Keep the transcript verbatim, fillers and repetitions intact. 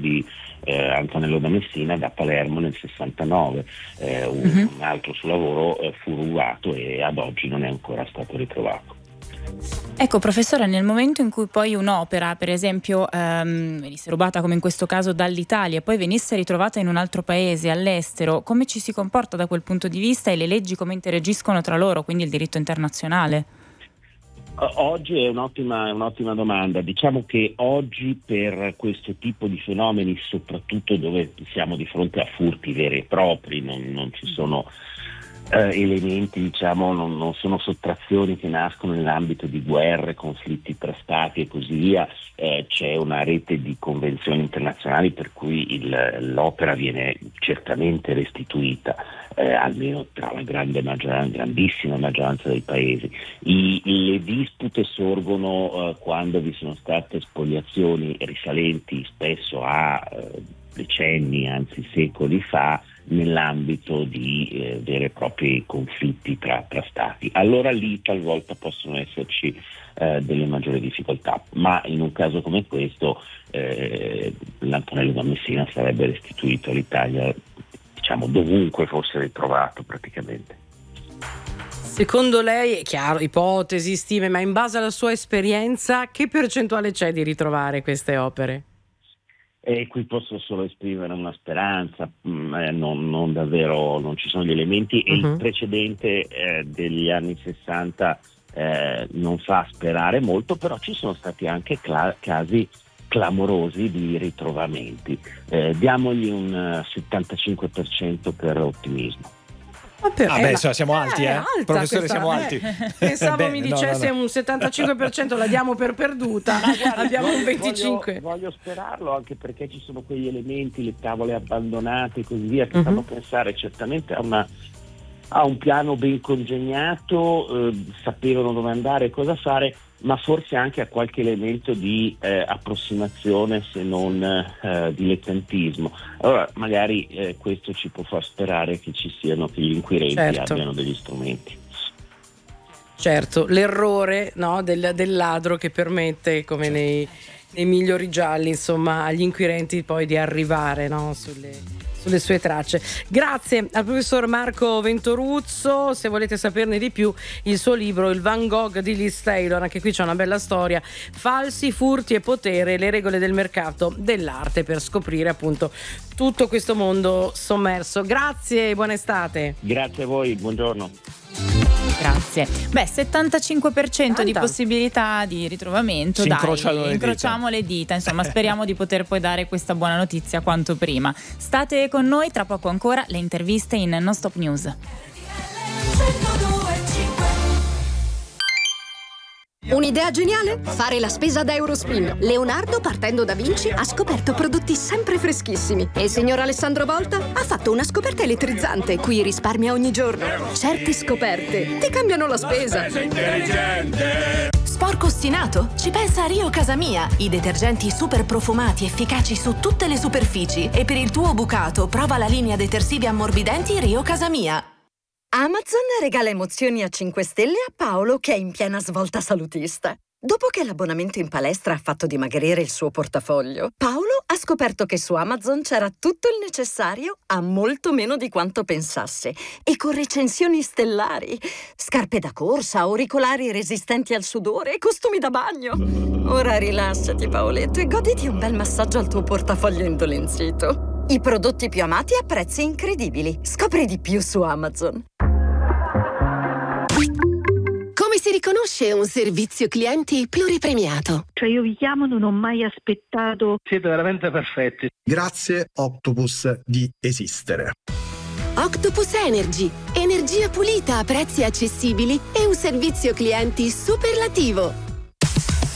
di eh, Antonello da Messina da Palermo nel sessantanove. Eh, un, uh-huh. un altro suo lavoro eh, fu rubato e ad oggi non è ancora stato ritrovato. Ecco professore, nel momento in cui poi un'opera, per esempio, ehm, venisse rubata come in questo caso dall'Italia e poi venisse ritrovata in un altro paese, all'estero, come ci si comporta da quel punto di vista e le leggi come interagiscono tra loro, quindi il diritto internazionale? Oggi è un'ottima, è un'ottima domanda. Diciamo che oggi per questo tipo di fenomeni, soprattutto dove siamo di fronte a furti veri e propri, non, non ci sono eh, elementi, diciamo, non, non sono sottrazioni che nascono nell'ambito di guerre, conflitti tra stati e così via, eh, c'è una rete di convenzioni internazionali per cui il, l'opera viene certamente restituita. Eh, almeno tra la grande maggioranza, grandissima maggioranza dei paesi. I, le dispute sorgono eh, quando vi sono state spoliazioni risalenti spesso a eh, decenni, anzi secoli fa, nell'ambito di eh, veri e propri conflitti tra, tra stati. Allora lì talvolta possono esserci eh, delle maggiori difficoltà, ma in un caso come questo eh, l'Antonello da Messina sarebbe restituito all'Italia, diciamo, dovunque fosse ritrovato praticamente. Secondo lei, è chiaro, ipotesi, stime, ma in base alla sua esperienza, che percentuale c'è di ritrovare queste opere? E qui posso solo esprimere una speranza, mh, eh, non, non davvero, non ci sono gli elementi, e uh-huh. il precedente eh, degli anni sessanta eh, non fa sperare molto, però ci sono stati anche cla- casi clamorosi di ritrovamenti. Eh, diamogli un uh, settantacinque per cento per ottimismo. Ah, beh, ah, beh so, siamo alti, eh, eh. Professore, questa, siamo eh. alti. Pensavo Beh, mi dicesse no, no, no. un settantacinque per cento la diamo per perduta, abbiamo voglio, un venticinque. Voglio, voglio sperarlo, anche perché ci sono quegli elementi, le tavole abbandonate e così via, che uh-huh. fanno pensare certamente a una a un piano ben congegnato, eh, sapevano dove andare e cosa fare, ma forse anche a qualche elemento di eh, approssimazione, se non eh, dilettantismo. Allora magari eh, questo ci può far sperare che ci siano, che gli inquirenti certo. abbiano degli strumenti. Certo, l'errore, no, del, del ladro che permette, come certo. nei, nei migliori gialli, insomma, agli inquirenti poi di arrivare, no, sulle sulle sue tracce. Grazie al professor Marco Ventoruzzo. Se volete saperne di più, il suo libro Il Van Gogh di Liz Taylor, anche qui c'è una bella storia, falsi, furti e potere, le regole del mercato dell'arte, per scoprire appunto tutto questo mondo sommerso. Grazie e buona estate. Grazie a voi, buongiorno. Grazie. Beh, settantacinque per cento Tanta. Di possibilità di ritrovamento. Si dai, incrociano le incrociamo dita. le dita. Insomma, speriamo di poter poi dare questa buona notizia quanto prima. State con noi, tra poco ancora le interviste in Non Stop News. Un'idea geniale? Fare la spesa da Eurospin. Leonardo, partendo da Vinci, ha scoperto prodotti sempre freschissimi. E il signor Alessandro Volta ha fatto una scoperta elettrizzante, cui risparmia ogni giorno. Certe scoperte ti cambiano la spesa. La spesa intelligente. Sporco ostinato? Ci pensa Rio Casamia. I detergenti super profumati, efficaci su tutte le superfici. E per il tuo bucato, prova la linea detersivi ammorbidenti Rio Casamia. Amazon regala emozioni a cinque stelle a Paolo, che è in piena svolta salutista. Dopo che l'abbonamento in palestra ha fatto dimagrire il suo portafoglio, Paolo ha scoperto che su Amazon c'era tutto il necessario a molto meno di quanto pensasse, e con recensioni stellari. Scarpe da corsa, auricolari resistenti al sudore e costumi da bagno. Ora rilassati, Paoletto, e goditi un bel massaggio al tuo portafoglio indolenzito. I prodotti più amati a prezzi incredibili. Scopri di più su Amazon. Come si riconosce un servizio clienti pluripremiato? Cioè io vi chiamo, non ho mai aspettato. Siete veramente perfetti. Grazie Octopus di esistere. Octopus Energy. Energia pulita a prezzi accessibili e un servizio clienti superlativo.